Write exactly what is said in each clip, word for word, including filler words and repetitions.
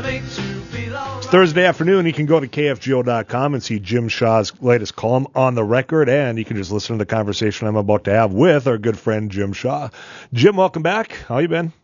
It's Thursday afternoon. You can go to K F G O dot com and see Jim Shaw's latest column on the record, and you can just listen to the conversation I'm about to have with our good friend Jim Shaw. Jim, welcome back. How you been?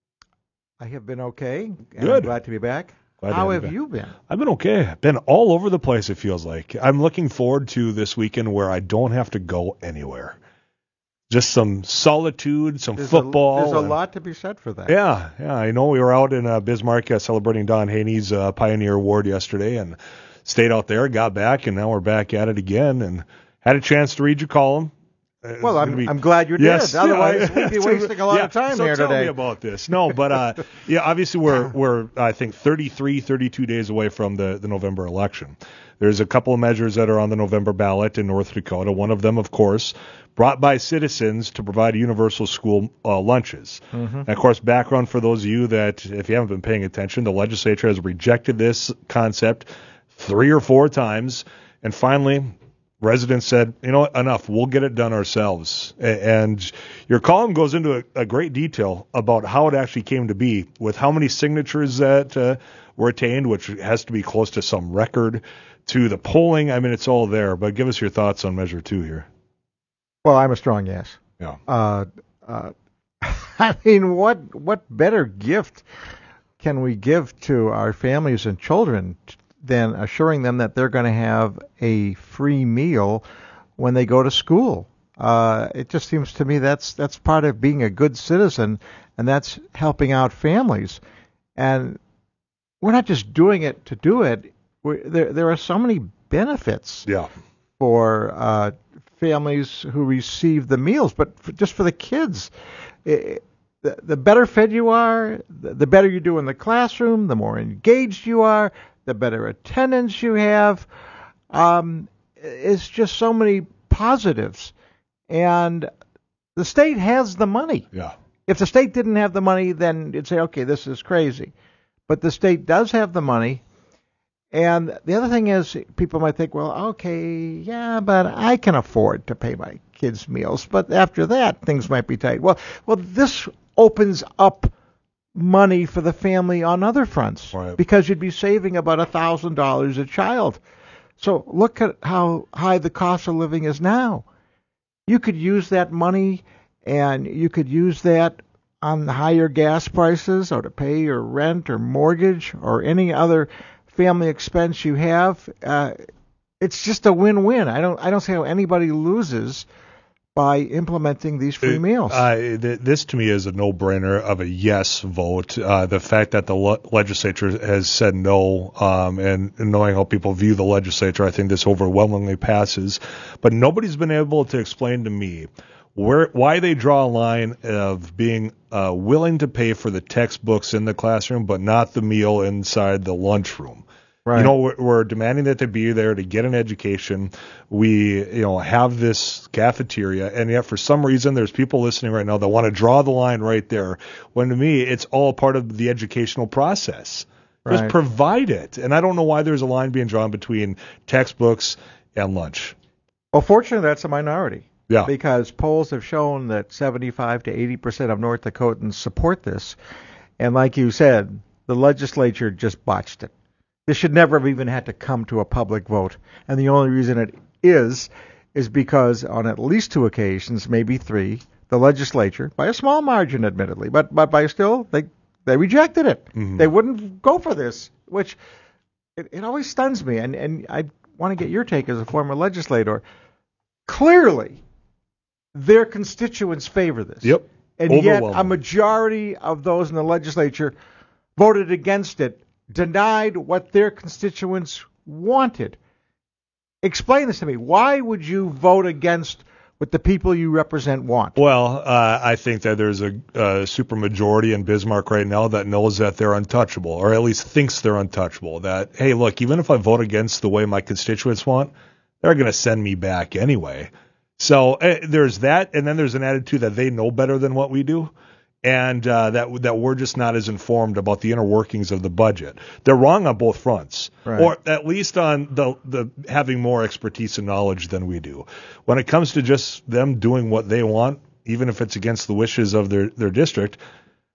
I have been okay. And Good. I'm glad to be back. Glad How to have you, you been? I've been okay. I've been all over the place, it feels like. I'm looking forward to this weekend where I don't have to go anywhere. Just some solitude, some There's football. A, there's a and, lot to be said for that. Yeah, yeah. I know we were out in uh, Bismarck uh, celebrating Don Haney's uh, Pioneer Award yesterday and stayed out there, got back, and now we're back at it again and had a chance to read your column. Uh, Well, I'm, be, I'm glad you yes, did. Otherwise, yeah, we'd be wasting a lot yeah, of time so here tell today. me about this. No, but uh, yeah, obviously we're we're I think thirty-three, thirty-two days away from the, the November election. There's a couple of measures that are on the November ballot in North Dakota. One of them, of course, brought by citizens to provide universal school uh, lunches. Mm-hmm. And of course, background for those of you that, if you haven't been paying attention, the legislature has rejected this concept three or four times. And finally, residents said, you know what, enough, we'll get it done ourselves. And your column goes into a, a great detail about how it actually came to be, with how many signatures that uh, were attained, which has to be close to some record, to the polling. I mean, it's all there. But give us your thoughts on Measure two here. Well, I'm a strong yes. Yeah. Uh, uh, I mean, what what better gift can we give to our families and children than assuring them that they're going to have a free meal when they go to school? Uh, it just seems to me that's that's part of being a good citizen, and that's helping out families. And we're not just doing it to do it. We're, there there are so many benefits. Yeah. For uh, families who receive the meals, but for, just for the kids. It, the, the better fed you are, the, the better you do in the classroom, the more engaged you are, the better attendance you have. Um, it's just so many positives. And the state has the money. Yeah. If the state didn't have the money, then you'd say, okay, this is crazy. But the state does have the money. And the other thing is, people might think, well, okay, yeah, but I can afford to pay my kids' meals. But after that, things might be tight. Well, well, this opens up money for the family on other fronts, right, because you'd be saving about one thousand dollars a child. So look at how high the cost of living is now. You could use that money, and you could use that on higher gas prices, or to pay your rent or mortgage or any other family expense you have. Uh, it's just a win-win. I don't I don't see how anybody loses by implementing these free it, meals. Uh, th- this to me is a no-brainer of a yes vote. Uh, the fact that the le- legislature has said no, um, and, and knowing how people view the legislature, I think this overwhelmingly passes. But nobody's been able to explain to me where why they draw a line of being uh, willing to pay for the textbooks in the classroom, but not the meal inside the lunchroom. Right. You know, we're, we're demanding that they be there to get an education. We, you know, have this cafeteria, and yet for some reason there's people listening right now that want to draw the line right there, when to me it's all part of the educational process. Right. Just provide it. And I don't know why there's a line being drawn between textbooks and lunch. Well, fortunately, that's a minority. Yeah. Because polls have shown that seventy-five to eighty percent of North Dakotans support this. And like you said, the legislature just botched it. This should never have even had to come to a public vote. And the only reason it is, is because on at least two occasions, maybe three, the legislature, by a small margin admittedly, but, but by still, they they rejected it. Mm-hmm. They wouldn't go for this, which it, it always stuns me. And, and I want to get your take as a former legislator. Clearly, their constituents favor this. Yep. And yet a majority of those in the legislature voted against it, denied what their constituents wanted. Explain this to me. Why would you vote against what the people you represent want? Well, uh, I think that there's a, a supermajority in Bismarck right now that knows that they're untouchable, or at least thinks they're untouchable. That, hey, look, even if I vote against the way my constituents want, they're going to send me back anyway. So uh, there's that, and then there's an attitude that they know better than what we do, and uh, that that we're just not as informed about the inner workings of the budget. They're wrong on both fronts, right, or at least on the the having more expertise and knowledge than we do. When it comes to just them doing what they want, even if it's against the wishes of their, their district,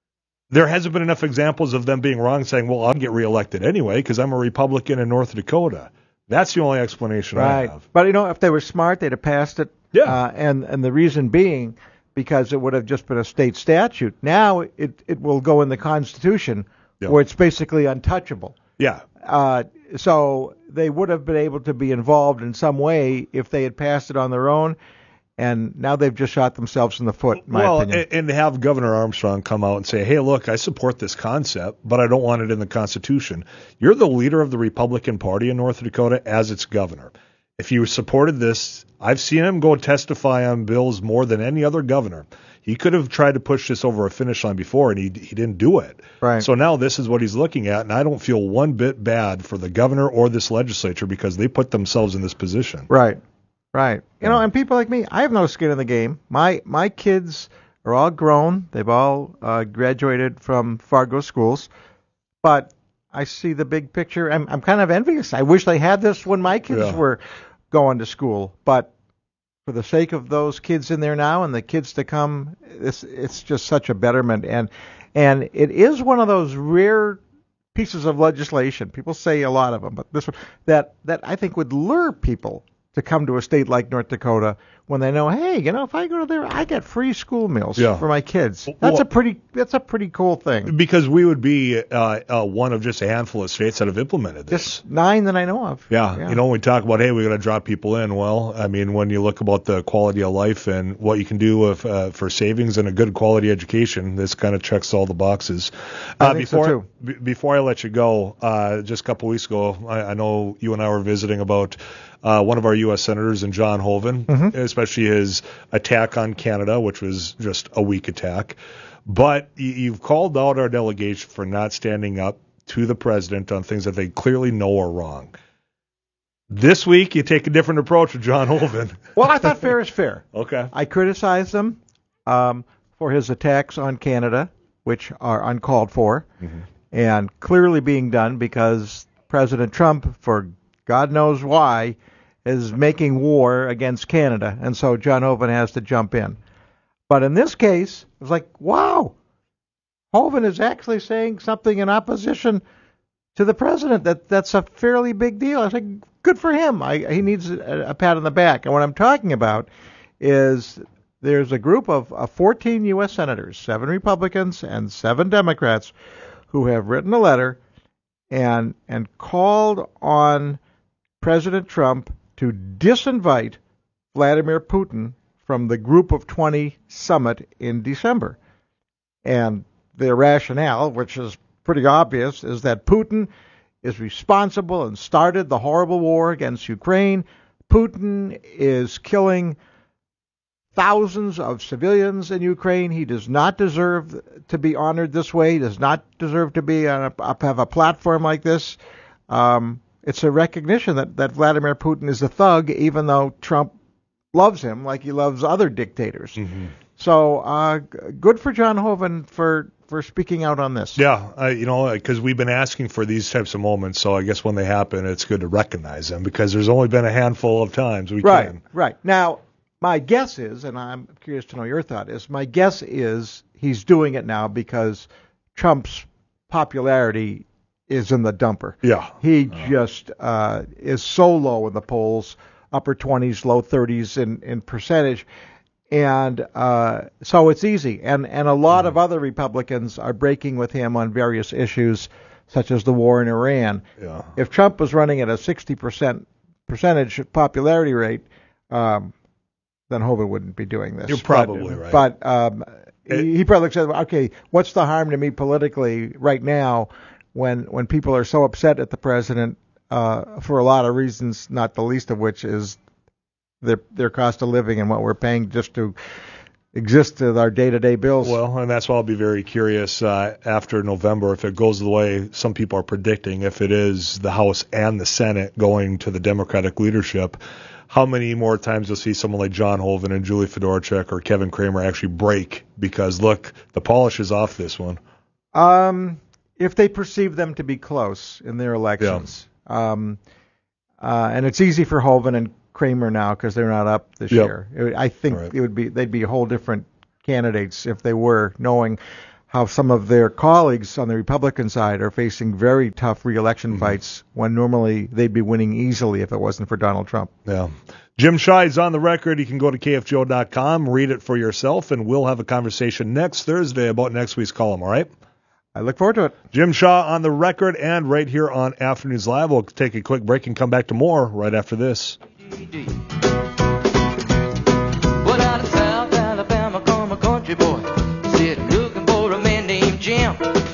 there hasn't been enough examples of them being wrong, saying, well, I'll get reelected anyway because I'm a Republican in North Dakota. That's the only explanation right. I have. But, you know, if they were smart, they'd have passed it. Yeah. Uh, and, and the reason being, because it would have just been a state statute. Now it, it will go in the Constitution, yeah. where it's basically untouchable. Yeah. Uh, so they would have been able to be involved in some way if they had passed it on their own. And now they've just shot themselves in the foot, in my well, opinion. And, and to have Governor Armstrong come out and say, hey, look, I support this concept, but I don't want it in the Constitution. You're the leader of the Republican Party in North Dakota as its governor. If you supported this, I've seen him go testify on bills more than any other governor. He could have tried to push this over a finish line before, and he he didn't do it. Right. So now this is what he's looking at, and I don't feel one bit bad for the governor or this legislature because they put themselves in this position. Right. Right. You know, and people like me, I have no skin in the game. My my kids are all grown. They've all uh, graduated from Fargo schools. But I see the big picture. I'm I'm kind of envious. I wish they had this when my kids yeah. were going to school. But for the sake of those kids in there now and the kids to come, it's it's just such a betterment. And and it is one of those rare pieces of legislation. People say a lot of them, but this one that that I think would lure people to come to a state like North Dakota when they know, hey, you know, if I go to there, I get free school meals yeah. for my kids. That's well, a pretty that's a pretty cool thing. Because we would be uh, uh, one of just a handful of states that have implemented this. Just nine that I know of. Yeah. yeah. You know, when we talk about, hey, we're going to drop people in. Well, I mean, when you look about the quality of life and what you can do if, uh, for savings and a good quality education, this kind of checks all the boxes. Uh, I think before, so too. B- before I let you go, uh, just a couple weeks ago, I, I know you and I were visiting about Uh, one of our U S senators, and John Hoeven, mm-hmm. especially his attack on Canada, which was just a weak attack. But you've called out our delegation for not standing up to the president on things that they clearly know are wrong. This week, you take a different approach with John Hoeven. Well, I thought fair is fair. Okay. I criticized him um, for his attacks on Canada, which are uncalled for, mm-hmm. and clearly being done because President Trump, for God knows why, is making war against Canada, and so John Hoeven has to jump in. But in this case, it was like, wow, Hoeven is actually saying something in opposition to the president. That that's a fairly big deal. I was like, good for him. I, he needs a, a pat on the back. And what I'm talking about is there's a group of uh, fourteen U S senators, seven Republicans and seven Democrats, who have written a letter and and called on President Trump to disinvite Vladimir Putin from the Group of twenty summit in December. And their rationale, which is pretty obvious, is that Putin is responsible and started the horrible war against Ukraine. Putin is killing thousands of civilians in Ukraine. He does not deserve to be honored this way. He does not deserve to be on a, have a platform like this. Um, It's a recognition that, that Vladimir Putin is a thug, even though Trump loves him like he loves other dictators. Mm-hmm. So uh, g- good for John Hoeven for, for speaking out on this. Yeah, uh, you know, because we've been asking for these types of moments, so I guess when they happen, it's good to recognize them because there's only been a handful of times we right, can. Right. Now, my guess is, and I'm curious to know your thought, is my guess is he's doing it now because Trump's popularity is in the dumper. Yeah. He uh, just uh, is so low in the polls, upper twenties, low thirties in, in percentage. And uh, so it's easy. And, and a lot mm. of other Republicans are breaking with him on various issues, such as the war in Iran. Yeah. If Trump was running at a sixty percent percentage popularity rate, um, then Hoeven wouldn't be doing this. You're probably but, right. But um, it, he, he probably said, okay, what's the harm to me politically right now when when people are so upset at the president uh, for a lot of reasons, not the least of which is their their cost of living and what we're paying just to exist with our day-to-day bills. Well, and that's why I'll be very curious uh, after November if it goes the way some people are predicting, if it is the House and the Senate going to the Democratic leadership, how many more times you'll see someone like John Hoeven and Julie Fedorchak or Kevin Cramer actually break because, look, the polish is off this one. Um, if they perceive them to be close in their elections. Yeah. Um, uh, and it's easy for Hoeven and Cramer now because they're not up this yep. year. It, I think right. it would be they'd be whole different candidates if they were, knowing how some of their colleagues on the Republican side are facing very tough re-election mm-hmm. fights when normally they'd be winning easily if it wasn't for Donald Trump. Yeah. Jim Shaw is on the record. You can go to K F G O dot com, read it for yourself, and we'll have a conversation next Thursday about next week's column, all right? I look forward to it. Jim Shaw on the record and right here on Afternoons Live. We'll take a quick break and come back to more right after this. Well, out of South Alabama come a country boy, said looking for a man named Jim.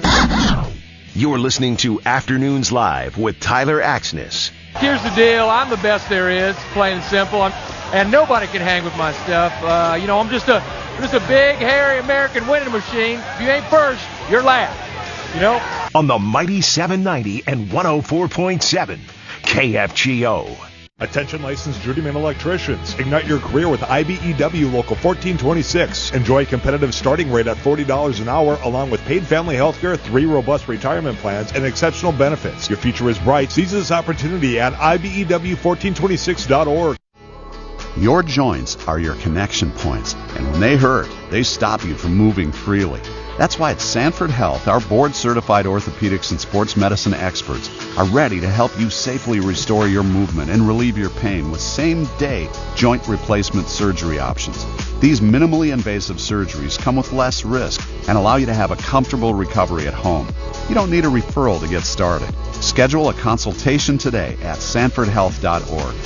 You're listening to Afternoons Live with Tyler Axness. Here's the deal. I'm the best there is, plain and simple, I'm, and nobody can hang with my stuff. Uh, you know, I'm just a just a big, hairy American winning machine. If you ain't first, you're last. You know? On the mighty seven ninety and one oh four point seven K F G O. Attention licensed journeyman electricians. Ignite your career with I B E W Local fourteen twenty-six. Enjoy a competitive starting rate at forty dollars an hour along with paid family health care, three robust retirement plans, and exceptional benefits. Your future is bright. Seize this opportunity at I B E W fourteen twenty-six dot org. Your joints are your connection points, and when they hurt, they stop you from moving freely. That's why at Sanford Health, our board-certified orthopedics and sports medicine experts are ready to help you safely restore your movement and relieve your pain with same-day joint replacement surgery options. These minimally invasive surgeries come with less risk and allow you to have a comfortable recovery at home. You don't need a referral to get started. Schedule a consultation today at sanford health dot org.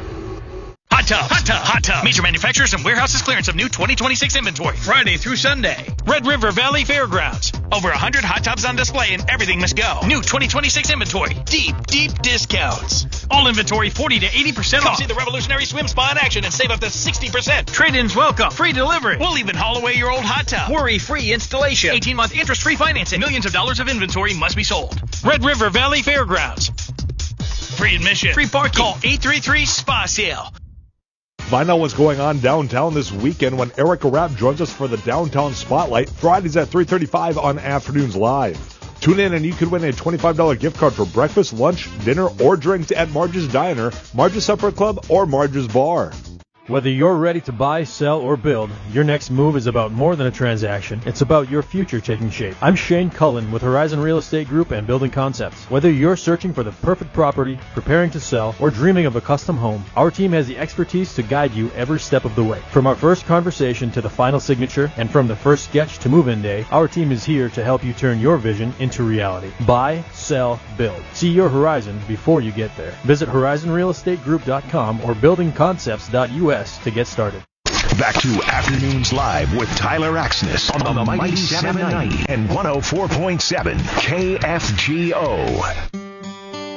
Hot Tub, Hot Tub, Hot Tub. Major manufacturers and warehouses clearance of new twenty twenty-six inventory. Friday through Sunday. Red River Valley Fairgrounds. Over one hundred hot tubs on display and everything must go. New twenty twenty-six inventory. Deep, deep discounts. All inventory forty to eighty percent off. Come see the revolutionary swim spa in action and save up to sixty percent. Trade-ins welcome. Free delivery. We'll even haul away your old hot tub. Worry-free installation. eighteen-month interest-free financing. Millions of dollars of inventory must be sold. Red River Valley Fairgrounds. Free admission. Free parking. Call eight three three S P A sale. Find out what's going on downtown this weekend when Erica Rapp joins us for the Downtown Spotlight, Fridays at three thirty-five on Afternoons Live. Tune in and you could win a twenty-five dollars gift card for breakfast, lunch, dinner, or drinks at Marge's Diner, Marge's Supper Club, or Marge's Bar. Whether you're ready to buy, sell, or build, your next move is about more than a transaction. It's about your future taking shape. I'm Shane Cullen with Horizon Real Estate Group and Building Concepts. Whether you're searching for the perfect property, preparing to sell, or dreaming of a custom home, our team has the expertise to guide you every step of the way. From our first conversation to the final signature, and from the first sketch to move-in day, our team is here to help you turn your vision into reality. Buy, sell, build. See your horizon before you get there. Visit horizon real estate group dot com or building concepts dot U S to get started. Back to Afternoons Live with Tyler Axness on, on the mighty seven ninety and one oh four point seven K F G O.